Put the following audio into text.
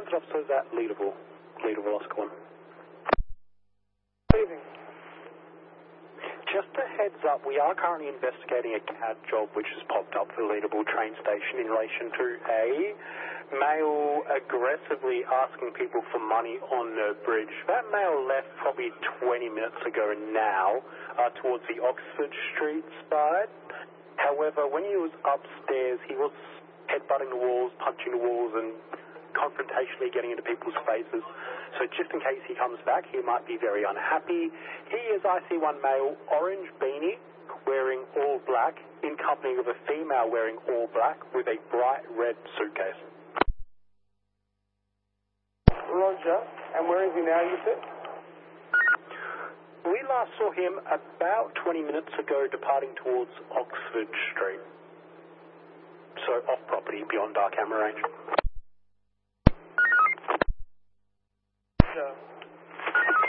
Transit officers at Leaderville. Leaderville, Oscar 1. Leaving. Just a heads up, we are currently investigating a CAD job which has popped up for Leaderville train station in relation to a male aggressively asking people for money on the bridge. That male left probably 20 minutes ago now towards the Oxford Street side. However, when he was upstairs, he was headbutting the walls, punching the walls, and confrontationally getting into people's faces. So just in case he comes back, he might be very unhappy. He is IC1 male, orange beanie, wearing all black, in company with a female wearing all black with a bright red suitcase. Roger. And where is he now, you said? We last saw him about 20 minutes ago departing towards Oxford Street. So off property, beyond our camera range. Yeah.